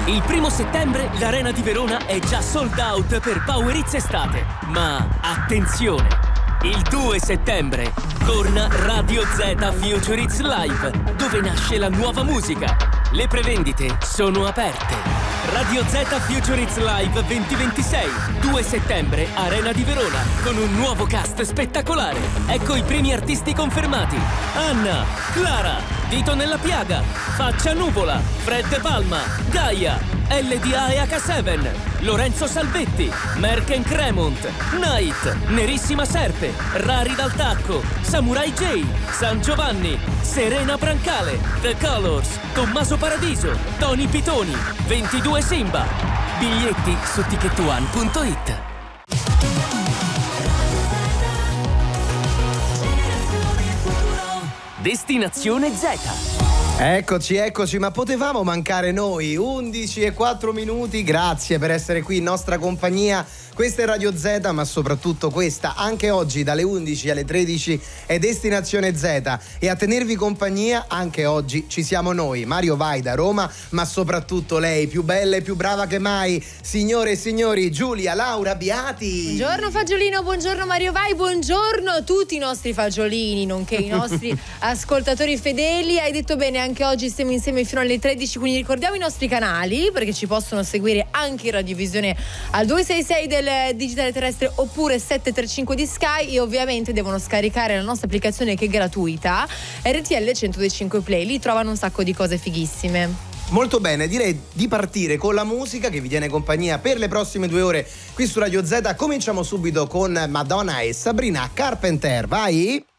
Il 1° settembre l'Arena di Verona è già sold out per Power Hits Estate. Ma attenzione! Il 2 settembre torna Radio Z Future Hits Live, dove nasce la nuova musica. Le prevendite sono aperte. Radio Z Future Hits Live 2026, 2 settembre, Arena di Verona, con un nuovo cast spettacolare. Ecco i primi artisti confermati: Anna, Clara, Dito nella Piaga, Faccia Nuvola, Fred Palma, Gaia, LDA e H7, Lorenzo Salvetti, Merck Cremont, Night, Nerissima Serpe, Rari dal Tacco, Samurai J, San Giovanni, Serena Brancale, The Colors, Tommaso Paradiso, Tony Pitoni, 22 Simba. Biglietti su ticketone.it. Destinazione Z. Eccoci, ma potevamo mancare noi? 11:04. Grazie per essere qui in nostra compagnia. Questa è Radio Z, ma soprattutto questa, anche oggi dalle 11 alle 13, è Destinazione Z. E a tenervi compagnia anche oggi ci siamo noi, Mario Vai da Roma, ma soprattutto lei, più bella e più brava che mai, signore e signori, Giulia Laura Biati. Buongiorno Fagiolino, buongiorno Mario Vai, buongiorno a tutti i nostri fagiolini, nonché i nostri ascoltatori fedeli. Hai detto bene, anche oggi stiamo insieme fino alle 13, quindi ricordiamo i nostri canali, perché ci possono seguire anche in radiovisione al 266 del digitale terrestre oppure 735 di Sky, e ovviamente devono scaricare la nostra applicazione che è gratuita, RTL 105 Play. Lì trovano un sacco di cose fighissime. Molto bene, direi di partire con la musica che vi tiene compagnia per le prossime 2 ore qui su Radio Z. Cominciamo subito con Madonna e Sabrina Carpenter, vai!